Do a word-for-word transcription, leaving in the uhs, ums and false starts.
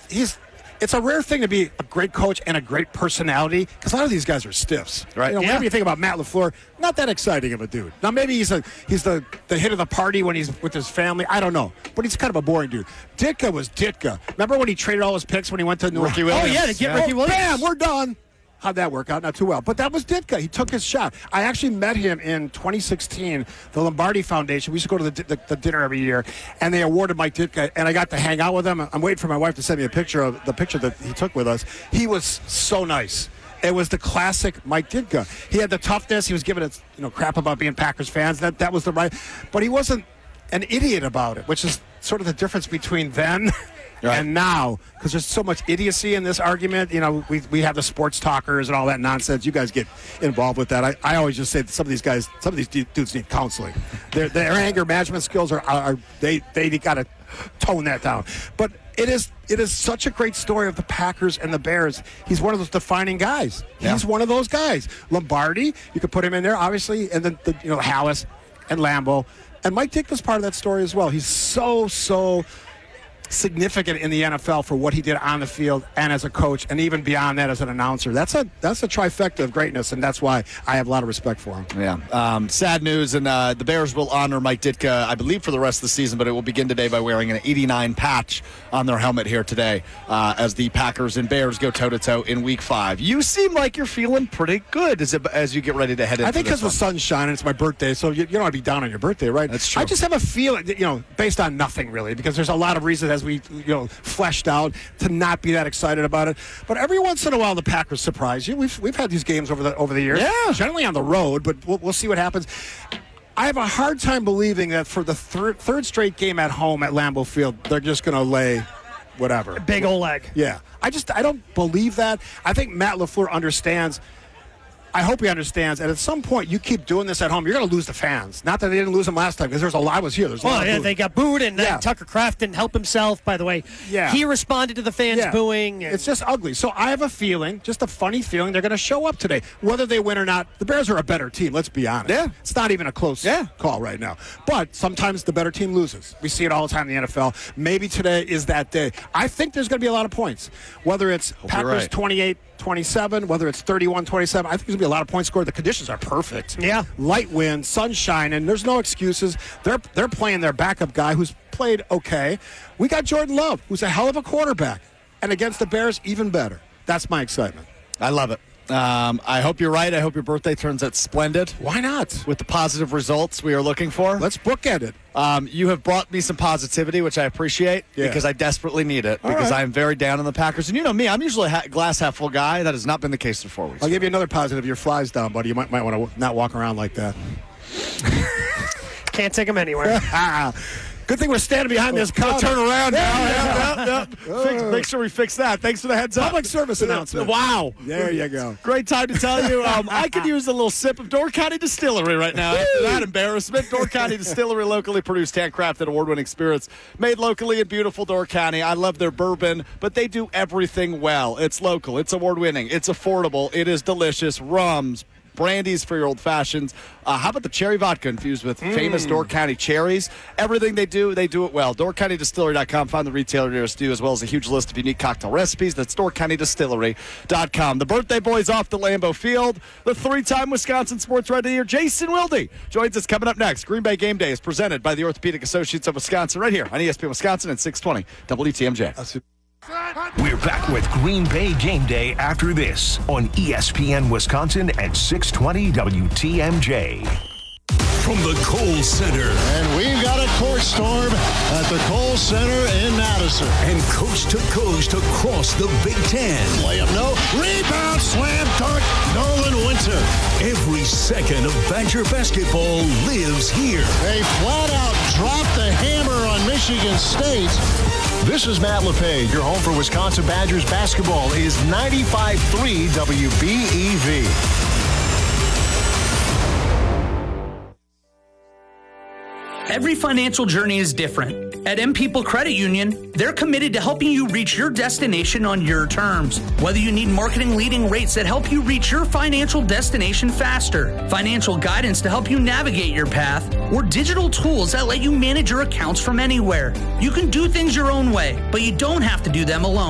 he's it's a rare thing to be a great coach and a great personality, because a lot of these guys are stiffs. Right. You know, Yeah. whenever you think about Matt LaFleur, not that exciting of a dude. Now, maybe he's a he's the, the hit of the party when he's with his family. I don't know. But he's kind of a boring dude. Ditka was Ditka. Remember when he traded all his picks when he went to New Ricky York? Williams. Oh, yeah, to get Yeah. Ricky Williams. Bam, we're done. How'd that work out? Not too well. But that was Ditka. He took his shot. I actually met him in twenty sixteen, the Lombardi Foundation. We used to go to the, the, the dinner every year, and they awarded Mike Ditka, and I got to hang out with him. I'm waiting for my wife to send me a picture of the picture that he took with us. He was so nice. It was the classic Mike Ditka. He had the toughness. He was giving it, you know, crap about being Packers fans. That that was the right. But he wasn't an idiot about it, which is sort of the difference between then right. and now, because there's so much idiocy in this argument. You know, we we have the sports talkers and all that nonsense. You guys get involved with that. I, I always just say that some of these guys, some of these dudes need counseling. Their their anger management skills are, are they they got to tone that down. But it is it is such a great story of the Packers and the Bears. He's one of those defining guys. Yeah. He's one of those guys. Lombardi, you could put him in there, obviously, and then the, you know Hallis and Lambeau. And Mike Ditka's part of that story as well. He's so, so significant in the N F L for what he did on the field and as a coach, and even beyond that as an announcer. That's a that's a trifecta of greatness, and that's why I have a lot of respect for him. Yeah. Um, sad news, and uh, the Bears will honor Mike Ditka, I believe, for the rest of the season, but it will begin today by wearing an eighty-nine patch on their helmet here today uh, as the Packers and Bears go toe-to-toe in Week five. You seem like you're feeling pretty good as, it, as you get ready to head into I think because this the one. sun's shining, it's my birthday, so you, you don't want to be down on your birthday, right? That's true. I just have a feeling, that, you know, based on nothing really, because there's a lot of reasons as we, you know, fleshed out to not be that excited about it. But every once in a while, the Packers surprise you. We've we've had these games over the over the years, Yeah. generally on the road, but we'll, we'll see what happens. I have a hard time believing that for the third third straight game at home at Lambeau Field, they're just going to lay whatever. Big old leg. Yeah. I just I don't believe that. I think Matt LaFleur understands. I hope he understands. And at some point, you keep doing this at home, you're going to lose the fans. Not that they didn't lose them last time, because there's a lot. I was here. There's a lot Well, of yeah, booing. they got booed, and Yeah. uh, Tucker Kraft didn't help himself, by the way. Yeah. He responded to the fans Yeah. booing. and- It's just ugly. So I have a feeling, just a funny feeling, they're going to show up today. Whether they win or not, the Bears are a better team, let's be honest. Yeah. It's not even a close Yeah. call right now. But sometimes the better team loses. We see it all the time in the N F L. Maybe today is that day. I think there's going to be a lot of points. Whether it's you're Packers right. twenty-eight twenty-seven, whether it's thirty-one twenty-seven, I think there's going to be a lot of points scored. The conditions are perfect. Yeah. Light wind, sunshine, and there's no excuses. They're they're playing their backup guy who's played okay. We got Jordan Love, who's a hell of a quarterback. And against the Bears, even better. That's my excitement. I love it. Um, I hope you're right. I hope your birthday turns out splendid Why not? with the positive results we are looking for. Let's bookend it. Um, you have brought me some positivity, which I appreciate Yeah. because I desperately need it. All because right. I am very down on the Packers, and you know me, I'm usually a ha- glass half full guy. That has not been the case for four weeks. I'll give you another positive. Your fly's down, buddy. You might might want to not walk around like that. Can't take him anywhere. Ah, good thing we're standing behind this Go counter. turn around now. Yeah. Yeah, yeah, yeah. Fix, make sure we fix that. Thanks for the heads up. Public service announcement. Wow. There you go. Great time to tell you. Um, I could use a little sip of Door County Distillery right now. After that embarrassment, Door County Distillery, locally produced, handcrafted, award-winning spirits, made locally in beautiful Door County. I love their bourbon, but they do everything well. It's local. It's award-winning. It's affordable. It is delicious. Rums, brandies for your old fashions. Uh, how about the cherry vodka infused with Mm. famous Door County cherries? Everything they do, they do it well. door county distillery dot com. Find the retailer nearest you, as well as a huge list of unique cocktail recipes. That's door county distillery dot com. The birthday boy's off the Lambeau Field. The three-time Wisconsin Sports Writer of the Year, Jason Wilde, joins us coming up next. Green Bay Game Day is presented by the Orthopedic Associates of Wisconsin right here on E S P N Wisconsin at six twenty W T M J. We're back with Green Bay Game Day after this on E S P N Wisconsin at six twenty W T M J. From the Kohl Center. And we've got a court storm at the Kohl Center in Madison. And coast to coast across the Big Ten. Lay 'em no. Rebound, slam dunk, Nolan Winter. Every second of Badger basketball lives here. They flat out dropped the hammer on Michigan State. This is Matt LePage. Your home for Wisconsin Badgers basketball is ninety-five point three W B E V. Every financial journey is different. At M People Credit Union, they're committed to helping you reach your destination on your terms. Whether you need marketing leading rates that help you reach your financial destination faster, financial guidance to help you navigate your path, or digital tools that let you manage your accounts from anywhere. You can do things your own way, but you don't have to do them alone.